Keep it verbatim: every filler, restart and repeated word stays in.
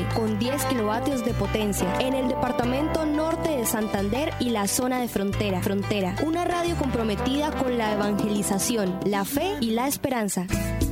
con diez kilovatios de potencia en el departamento norte de Santander y la zona de frontera. Frontera, una radio comprometida con la evangelización, la fe y la esperanza.